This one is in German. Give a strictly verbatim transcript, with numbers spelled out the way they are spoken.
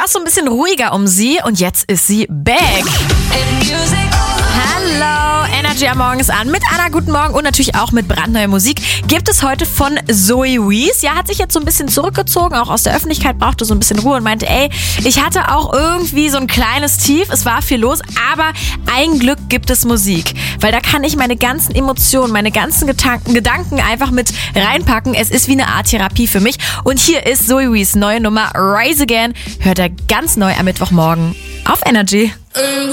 es so ein bisschen ruhiger um sie und jetzt ist sie back. Hallo, Energy am Morgen ist an mit Anna, guten Morgen und natürlich auch mit brandneuer Musik. Gibt es heute von Zoe Wees. Ja, hat sich jetzt so ein bisschen zurückgezogen, auch aus der Öffentlichkeit, brauchte so ein bisschen Ruhe und meinte, ey, ich hatte auch irgendwie so ein kleines Tief, es war viel los, aber ein Glück gibt es Musik, weil da kann ich meine ganzen Emotionen, meine ganzen Gedanken, Gedanken einfach mit reinpacken. Es ist wie eine Art Therapie für mich und hier ist Zoe Wees neue Nummer Rise Again, hört er ganz neu am Mittwochmorgen auf Energy.